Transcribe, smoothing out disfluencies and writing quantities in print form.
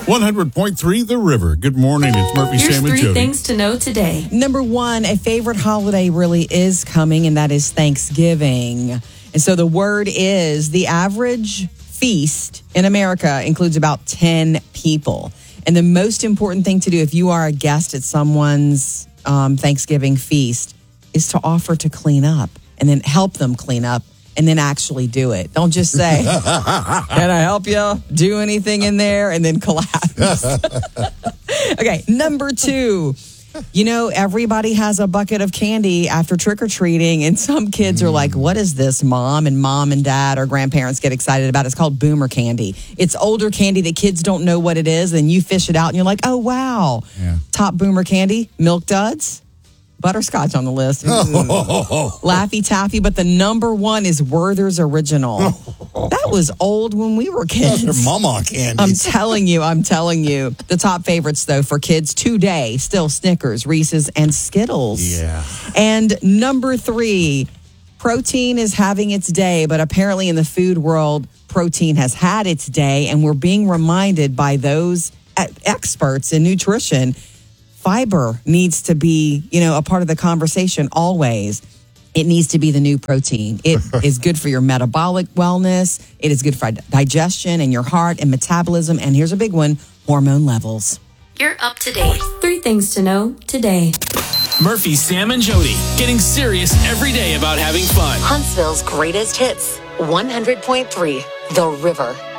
100.3 The River. Good morning. It's Murphy, Here's Sam, and three Jody. things to know today. Number one, a favorite holiday really is coming, and that is Thanksgiving. And so the word is the average feast in America includes about 10 people. And the most important thing to do if you are a guest at someone's Thanksgiving feast is to offer to clean up and then help them clean up and then actually do it. Don't just say, can I help you do anything in there? And then collapse. Okay, number two. You know, everybody has a bucket of candy after trick-or-treating, and some kids are like, what is this, Mom? And mom and dad or grandparents get excited about it. It's called boomer candy. It's older candy that kids don't know what it is, and you fish it out, and you're like, oh, wow. Yeah. Top boomer candy, Milk Duds. Butterscotch on the list. Laffy Taffy, but the number one is Werther's Original. That was old when we were kids. Those are mama candies. I'm telling you. The top favorites, though, for kids today, still Snickers, Reese's, and Skittles. Yeah. And number three, protein is having its day, but apparently in the food world, protein has had its day, and we're being reminded by those experts in nutrition fiber needs to be, a part of the conversation always. It needs to be the new protein. It is good for your metabolic wellness. It is good for digestion and your heart and metabolism. And here's a big one, hormone levels. You're up to date. Three things to know today. Murphy, Sam, and Jody getting serious every day about having fun. Huntsville's greatest hits, 100.3 The River.